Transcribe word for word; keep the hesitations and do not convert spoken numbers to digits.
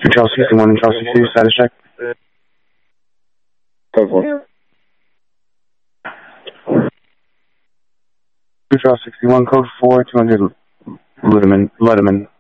Charles sixty-one, Charles sixty, status check. Code four. Charles sixty-one, code four, two hundred Ludeman, Ludeman.